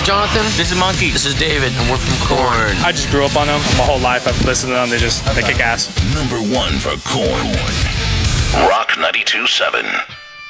Jonathan. This is Monkey. This is David, and we're from Korn. I just grew up on them. My whole life I've listened to them. They kick ass. Number one for Korn. Rock 92.7.